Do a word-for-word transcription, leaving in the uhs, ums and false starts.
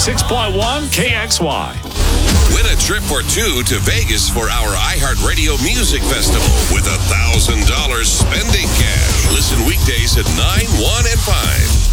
ninety-six point one K X Y. Win a trip or two to Vegas for our iHeartRadio Music Festival with one thousand dollars spending cash. Listen weekdays at nine, one, and five.